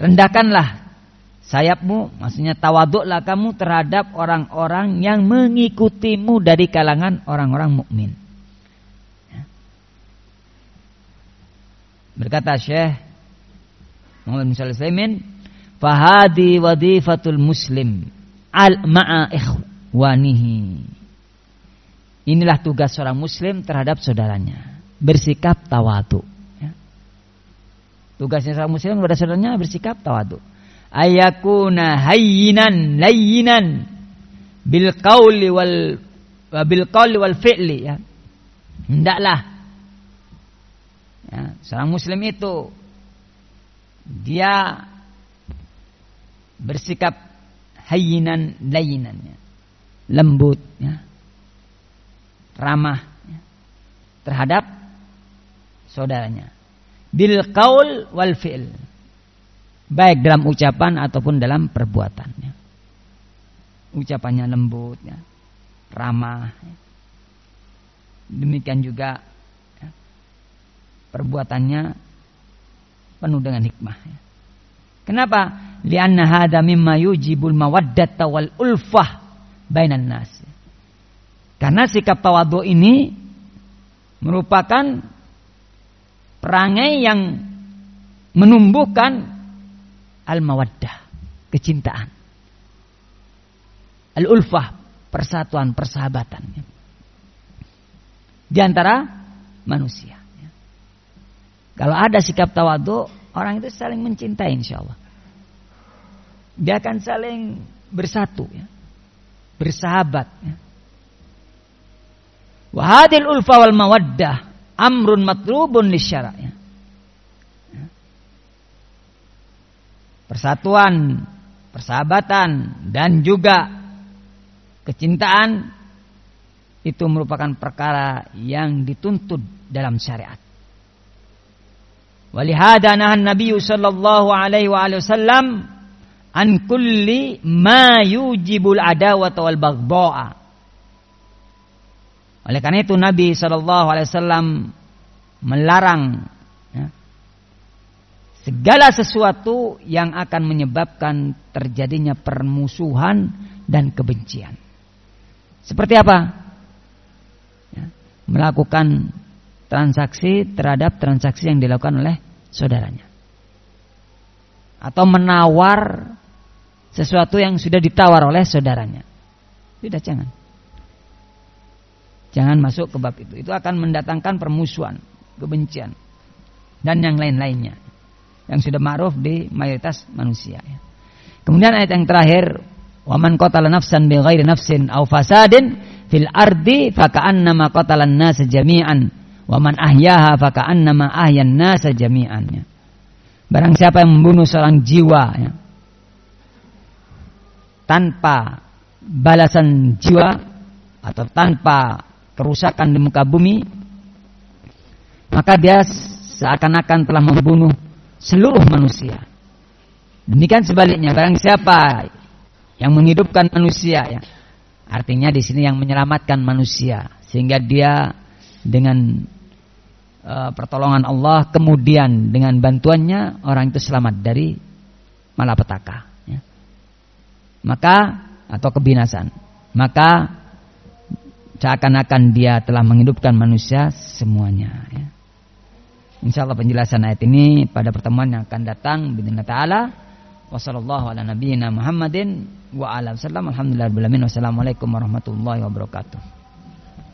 rendahkanlah sayapmu, maksudnya tawaduklah kamu terhadap orang-orang yang mengikutimu dari kalangan orang-orang mukmin. Berkata Syekh Muhammad bin Shalih Al-Utsaimin, "Fahadi wadifatul muslim ma'a ikhwanihi." Inilah tugas seorang muslim terhadap saudaranya, bersikap tawadhu. Tugasnya seorang muslim kepada saudaranya bersikap tawadhu. Ayakuna hayyinan layyinan bil qawli wal fi'li, ya. Hendaklah, ya, seorang muslim itu dia bersikap hayyinan layyinan, ya, lembut, ya, ramah, ya, terhadap saudaranya. Bil qaul wal fi'l, baik dalam ucapan ataupun dalam perbuatannya. Ucapannya lembut, ya, ramah, ya. Demikian juga, ya, perbuatannya penuh dengan hikmah, ya. Kenapa? Lianna hadza mimma yujibul mawaddata wal ulfah bainan nas. Karena sikap tawadhu ini merupakan perangai yang menumbuhkan al-mawaddah, kecintaan, al-ulfah, persatuan, persahabatan, ya, di antara manusia, ya. Kalau ada sikap tawadhu, orang itu saling mencintai, insyaallah. Dia akan saling bersatu, ya, bersahabat, ya. Wa hadhil ulfa wal mawaddah amrun matlubun lisyara', ya. Persatuan, persahabatan dan juga kecintaan itu merupakan perkara yang dituntut dalam syariat. Walihada nahan Nabi sallallahu alaihi wasallam an kulli ma yujibul adawata wal baghdha'a. Oleh karena itu Nabi sallallahu alaihi wasallam melarang, ya, segala sesuatu yang akan menyebabkan terjadinya permusuhan dan kebencian. Seperti apa? Ya, melakukan transaksi terhadap transaksi yang dilakukan oleh saudaranya, atau menawar sesuatu yang sudah ditawar oleh saudaranya. Tidak, jangan masuk ke bab itu. Itu akan mendatangkan permusuhan, kebencian, dan yang lain-lainnya yang sudah ma'ruf di mayoritas manusia, ya. Kemudian ayat yang terakhir, wa man qatala nafsan bighairi nafsin aw fasadin fil ardi faka'annama qatalan nasa jami'an wa man ahyaha faka'annama ahyan nasa jami'an, ya. Barang siapa yang membunuh seorang jiwa, ya, tanpa balasan jiwa atau tanpa kerusakan di muka bumi, maka dia seakan-akan telah membunuh seluruh manusia. Demikian sebaliknya, barang siapa yang menghidupkan manusia, ya, artinya di sini yang menyelamatkan manusia, sehingga dia dengan pertolongan Allah, kemudian dengan bantuannya orang itu selamat dari malapetaka, ya, maka atau kebinasan, maka seakan-akan dia telah menghidupkan manusia semuanya, ya. Insyaallah penjelasan ayat ini pada pertemuan yang akan datang bismillah taala. Wassallallahu ala nabiyyina Muhammadin wa ala wasallam. Alhamdulillahirabbil alamin. Wassalamualaikum warahmatullahi wabarakatuh.